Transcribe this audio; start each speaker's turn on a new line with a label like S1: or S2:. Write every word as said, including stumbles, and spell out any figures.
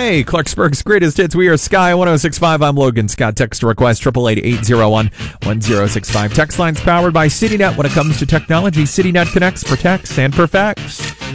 S1: Hey, Clarksburg's greatest hits. We are Sky one oh six point five. I'm Logan Scott. Text to request eight eight eight, eight oh one, one oh six five. Text line's powered by CityNet. When it comes to technology, CityNet connects, protects, and perfects.